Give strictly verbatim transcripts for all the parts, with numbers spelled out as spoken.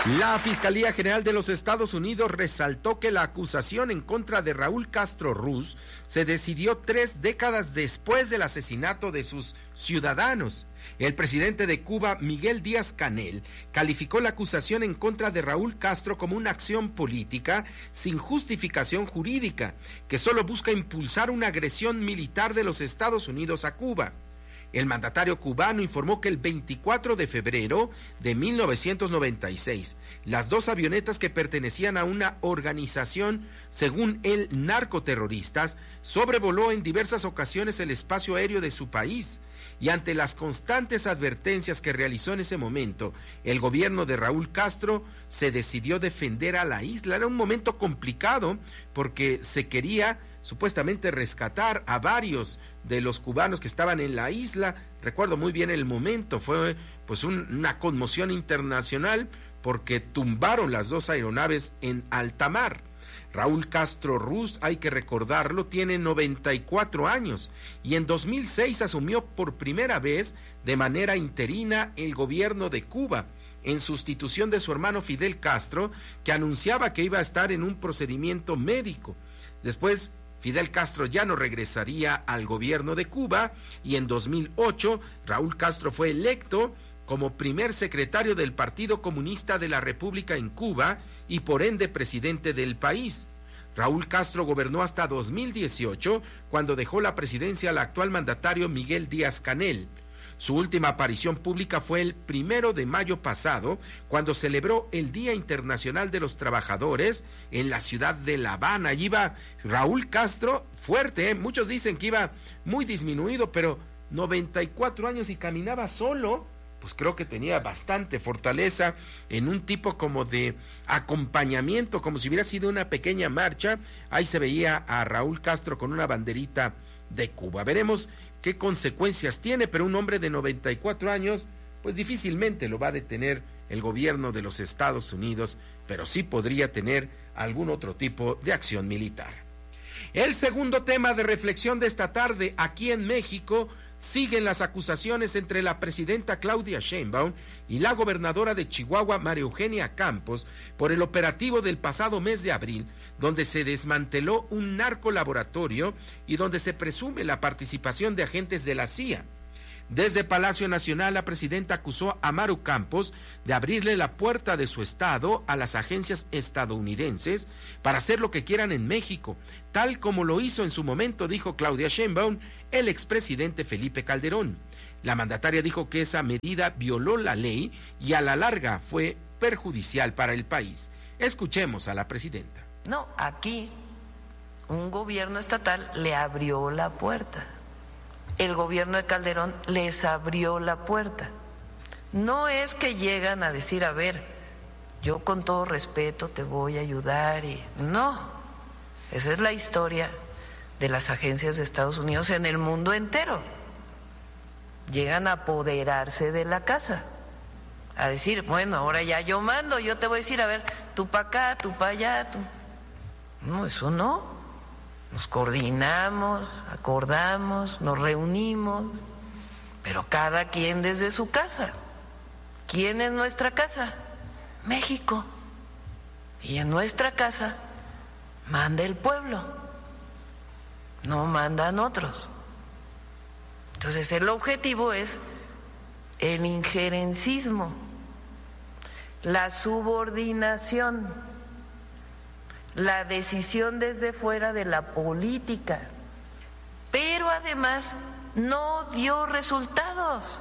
La Fiscalía General de los Estados Unidos resaltó que la acusación en contra de Raúl Castro Ruz se decidió tres décadas después del asesinato de sus ciudadanos. El presidente de Cuba, Miguel Díaz-Canel, calificó la acusación en contra de Raúl Castro como una acción política sin justificación jurídica, que solo busca impulsar una agresión militar de los Estados Unidos a Cuba. El mandatario cubano informó que el veinticuatro de febrero de mil novecientos noventa y seis, las dos avionetas que pertenecían a una organización, según él, narcoterroristas, sobrevoló en diversas ocasiones el espacio aéreo de su país, y ante las constantes advertencias que realizó en ese momento, el gobierno de Raúl Castro se decidió defender a la isla. Era un momento complicado porque se quería supuestamente rescatar a varios de los cubanos que estaban en la isla. Recuerdo muy bien el momento, fue pues un, una conmoción internacional porque tumbaron las dos aeronaves en alta mar. Raúl Castro Ruz, hay que recordarlo, tiene noventa y cuatro años y en dos mil seis asumió por primera vez de manera interina el gobierno de Cuba, en sustitución de su hermano Fidel Castro, que anunciaba que iba a estar en un procedimiento médico. Después Fidel Castro ya no regresaría al gobierno de Cuba y en dos mil ocho Raúl Castro fue electo como primer secretario del Partido Comunista de la República en Cuba y por ende presidente del país. Raúl Castro gobernó hasta dos mil dieciocho, cuando dejó la presidencia al actual mandatario Miguel Díaz-Canel. Su última aparición pública fue el primero de mayo pasado, cuando celebró el Día Internacional de los Trabajadores en la ciudad de La Habana. Allí iba Raúl Castro fuerte, ¿eh? Muchos dicen que iba muy disminuido, pero noventa y cuatro años y caminaba solo, pues creo que tenía bastante fortaleza en un tipo como de acompañamiento, como si hubiera sido una pequeña marcha. Ahí se veía a Raúl Castro con una banderita de Cuba. Veremos qué consecuencias tiene, pero un hombre de noventa y cuatro años, pues difícilmente lo va a detener el gobierno de los Estados Unidos, pero sí podría tener algún otro tipo de acción militar. El segundo tema de reflexión de esta tarde, aquí en México, siguen las acusaciones entre la presidenta Claudia Sheinbaum y la gobernadora de Chihuahua, María Eugenia Campos, por el operativo del pasado mes de abril, donde se desmanteló un narcolaboratorio y donde se presume la participación de agentes de la C I A. Desde Palacio Nacional, la presidenta acusó a Maru Campos de abrirle la puerta de su estado a las agencias estadounidenses para hacer lo que quieran en México, tal como lo hizo en su momento, dijo Claudia Sheinbaum, el expresidente Felipe Calderón. La mandataria dijo que esa medida violó la ley y a la larga fue perjudicial para el país. Escuchemos a la presidenta. No, aquí un gobierno estatal le abrió la puerta. El gobierno de Calderón les abrió la puerta. No es que llegan a decir, a ver, yo con todo respeto te voy a ayudar y no. Esa es la historia de las agencias de Estados Unidos en el mundo entero. Llegan a apoderarse de la casa, a decir, bueno, ahora ya yo mando, yo te voy a decir, a ver, tú para acá, tú para allá, tú. No, eso no. Nos coordinamos, acordamos, nos reunimos, pero cada quien desde su casa. ¿Quién es nuestra casa? México. Y en nuestra casa manda el pueblo, no mandan otros. Entonces el objetivo es el injerencismo, la subordinación, la decisión desde fuera de la política, pero además no dio resultados.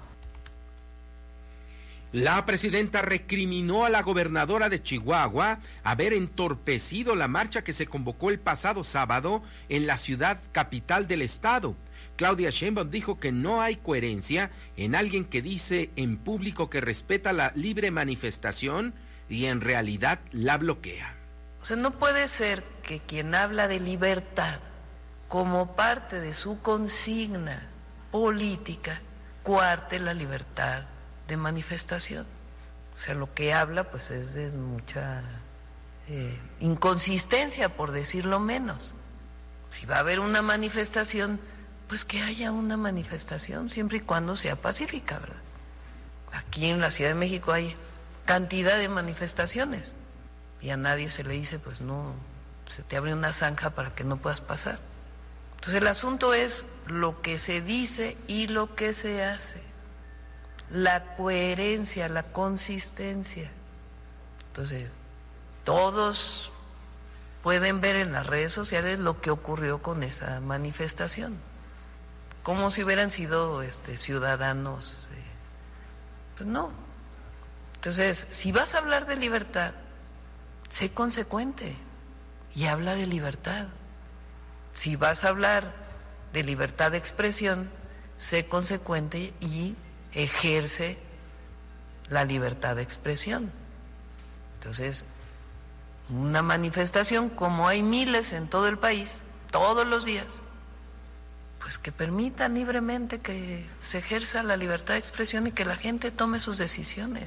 La presidenta recriminó a la gobernadora de Chihuahua haber entorpecido la marcha que se convocó el pasado sábado en la ciudad capital del estado. Claudia Sheinbaum dijo que no hay coherencia en alguien que dice en público que respeta la libre manifestación y en realidad la bloquea. O sea, no puede ser que quien habla de libertad como parte de su consigna política coarte la libertad de manifestación. O sea, lo que habla pues es de mucha eh, inconsistencia, por decirlo menos. Si va a haber una manifestación, pues que haya una manifestación, siempre y cuando sea pacífica, ¿verdad? Aquí en la Ciudad de México hay cantidad de manifestaciones. Y a nadie se le dice, pues no, se te abre una zanja para que no puedas pasar. Entonces el asunto es lo que se dice y lo que se hace. La coherencia, la consistencia. Entonces, todos pueden ver en las redes sociales lo que ocurrió con esa manifestación, como si hubieran sido este, ciudadanos. Eh, pues no. Entonces, si vas a hablar de libertad, sé consecuente y habla de libertad. Si vas a hablar de libertad de expresión, sé consecuente y ejerce la libertad de expresión. Entonces, una manifestación, como hay miles en todo el país, todos los días, pues que permitan libremente que se ejerza la libertad de expresión y que la gente tome sus decisiones.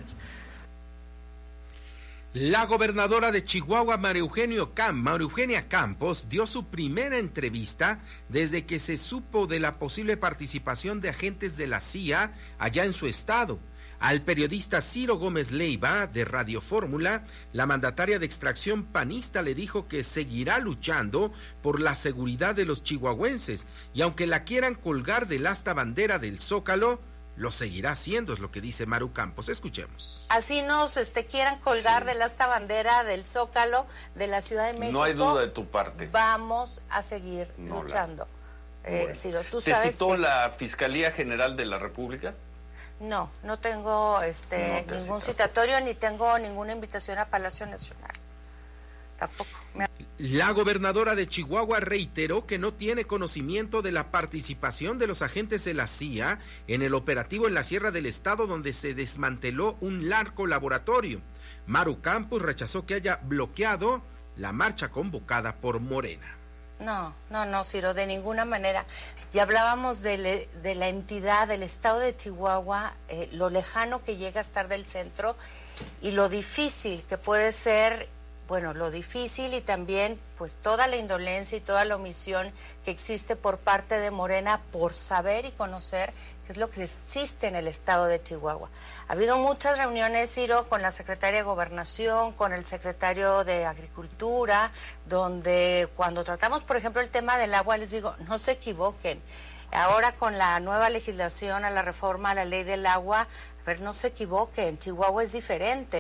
La gobernadora de Chihuahua, María Eugenio Cam- María Eugenia Campos, dio su primera entrevista desde que se supo de la posible participación de agentes de la C I A allá en su estado. Al periodista Ciro Gómez Leiva, de Radio Fórmula, la mandataria de extracción panista le dijo que seguirá luchando por la seguridad de los chihuahuenses, y aunque la quieran colgar del asta bandera del Zócalo, lo seguirá haciendo, es lo que dice Maru Campos. Escuchemos. Así nos este, quieran colgar sí. del asta bandera del Zócalo de la Ciudad de México. No hay duda de tu parte. Vamos a seguir no La... luchando. Eh, bueno. Ciro, ¿tú ¿Te sabes citó que... la Fiscalía General de la República? No, no tengo este no ningún citatorio ni tengo ninguna invitación a Palacio Nacional. Tampoco. Me... La gobernadora de Chihuahua reiteró que no tiene conocimiento de la participación de los agentes de la C I A en el operativo en la Sierra del Estado, donde se desmanteló un narco laboratorio. Maru Campos rechazó que haya bloqueado la marcha convocada por Morena. No, no, no, Ciro, de ninguna manera. Y hablábamos de, le, de la entidad, del estado de Chihuahua, eh, lo lejano que llega a estar del centro y lo difícil que puede ser, bueno, lo difícil y también pues toda la indolencia y toda la omisión que existe por parte de Morena por saber y conocer qué es lo que existe en el estado de Chihuahua. Ha habido muchas reuniones, Ciro, con la secretaria de Gobernación, con el secretario de Agricultura, donde cuando tratamos, por ejemplo, el tema del agua, les digo, no se equivoquen. Ahora con la nueva legislación, a la reforma a la ley del agua, a ver, no se equivoquen, Chihuahua es diferente.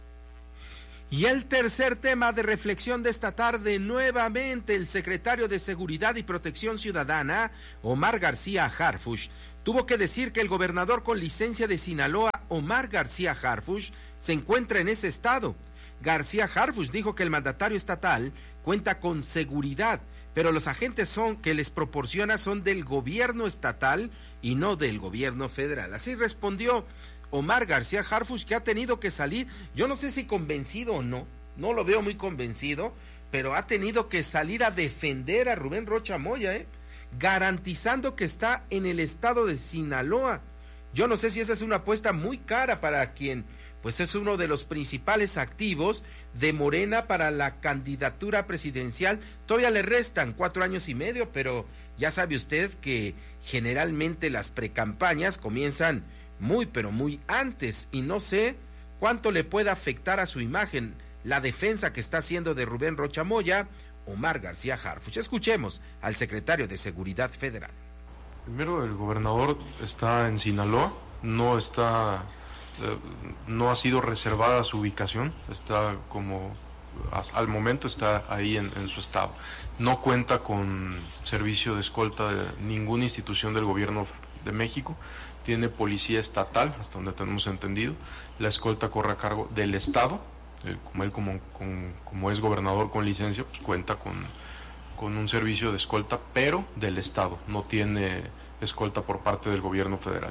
Y el tercer tema de reflexión de esta tarde, nuevamente el secretario de Seguridad y Protección Ciudadana, Omar García Harfuch, tuvo que decir que el gobernador con licencia de Sinaloa, Omar García Harfuch, se encuentra en ese estado. García Harfuch dijo que el mandatario estatal cuenta con seguridad, pero los agentes son que les proporciona son del gobierno estatal y no del gobierno federal. Así respondió Omar García Harfuch, que ha tenido que salir, yo no sé si convencido o no, no lo veo muy convencido, pero ha tenido que salir a defender a Rubén Rocha Moya, ¿eh? garantizando que está en el estado de Sinaloa. Yo no sé si esa es una apuesta muy cara para quien, pues es uno de los principales activos de Morena para la candidatura presidencial. Todavía le restan cuatro años y medio, pero ya sabe usted que generalmente las precampañas comienzan muy, pero muy antes, y no sé cuánto le pueda afectar a su imagen la defensa que está haciendo de Rubén Rocha Moya, Omar García Harfuch. Escuchemos al secretario de Seguridad Federal. Primero, el gobernador está en Sinaloa, no está, eh, no ha sido reservada su ubicación, está como, al momento está ahí en, en su estado. No cuenta con servicio de escolta de ninguna institución del gobierno de México, tiene policía estatal, hasta donde tenemos entendido, la escolta corre a cargo del estado, eh, como él como, como, como es gobernador con licencia, pues cuenta con, con un servicio de escolta, pero del estado, no tiene escolta por parte del gobierno federal.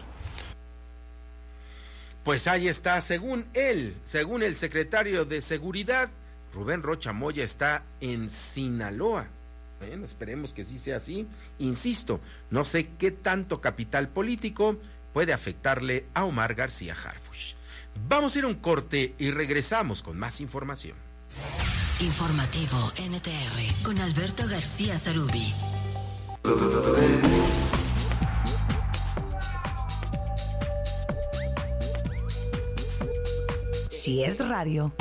Pues ahí está, según él, según el secretario de Seguridad, Rubén Rocha Moya está en Sinaloa. Bueno, esperemos que sí sea así. Insisto, no sé qué tanto capital político puede afectarle a Omar García Harfuch. Vamos a ir a un corte y regresamos con más información. Informativo N T R con Alberto García Zarubi. Si es radio,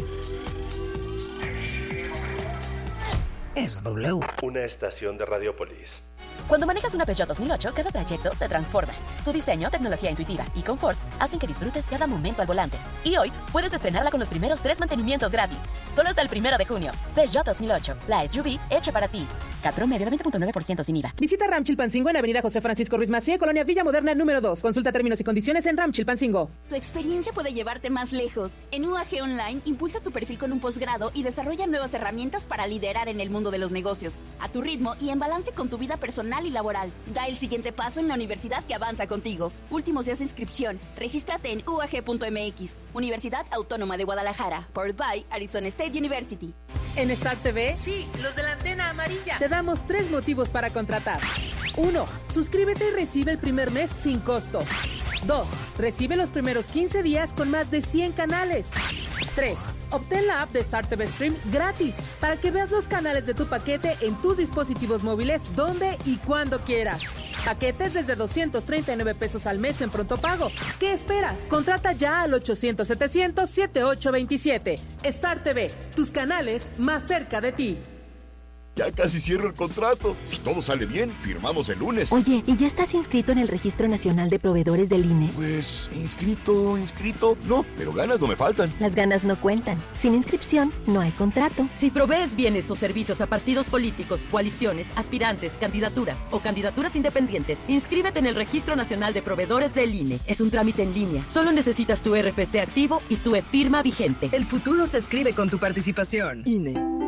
es W. Una estación de Radiopolis. Cuando manejas una Peugeot dos mil ocho, cada trayecto se transforma. Su diseño, tecnología intuitiva y confort hacen que disfrutes cada momento al volante. Y hoy puedes estrenarla con los primeros tres mantenimientos gratis. Solo hasta el primero de junio. Peugeot dos mil ocho, la S U V hecha para ti. Cat promedio de veinte punto nueve por ciento sin I V A. Visita Ram Chilpancingo en Avenida José Francisco Ruiz Massieu, Colonia Villa Moderna número dos. Consulta términos y condiciones en Ram Chilpancingo. Tu experiencia puede llevarte más lejos. En U A G Online, impulsa tu perfil con un posgrado y desarrolla nuevas herramientas para liderar en el mundo de los negocios, a tu ritmo y en balance con tu vida personal y laboral. Da el siguiente paso en la universidad que avanza contigo. Últimos días de inscripción. Regístrate en u a g punto m x. Universidad Autónoma de Guadalajara. Powered by Arizona State University. En Star T V, Sí, los de la antena amarilla. te damos tres motivos para contratar. Uno, suscríbete y recibe el primer mes sin costo. Dos, recibe los primeros quince días con más de cien canales. Tres, obtén la app de Star T V Stream gratis para que veas los canales de tu paquete en tus dispositivos móviles donde y cuando quieras. Paquetes desde doscientos treinta y nueve pesos al mes en pronto pago. ¿Qué esperas? Contrata ya al ochocientos setecientos setenta y ocho veintisiete. Star T V, tus canales más cerca de ti. Ya casi cierro el contrato. Si todo sale bien, firmamos el lunes. Oye, ¿y ya estás inscrito en el Registro Nacional de Proveedores del I N E? Pues, inscrito, inscrito. No, pero ganas no me faltan. Las ganas no cuentan. Sin inscripción, no hay contrato. Si provees bienes o servicios a partidos políticos, coaliciones, aspirantes, candidaturas o candidaturas independientes, inscríbete en el Registro Nacional de Proveedores del I N E. Es un trámite en línea. Solo necesitas tu R F C activo y tu e-firma vigente. El futuro se escribe con tu participación. I N E.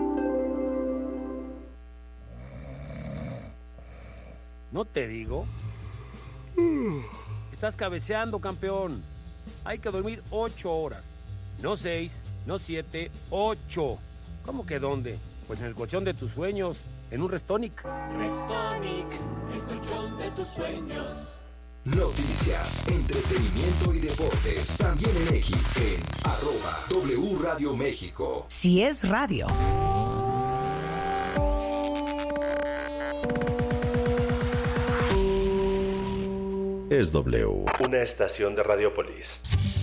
¿No te digo? Estás cabeceando, campeón. Hay que dormir ocho horas. No seis, no siete, ocho. ¿Cómo que dónde? Pues en el colchón de tus sueños, en un Restonic. Restonic, el colchón de tus sueños. Noticias, entretenimiento y deportes. También en X, en arroba W Radio México. Si es radio. Es W. Una estación de Radiopolis.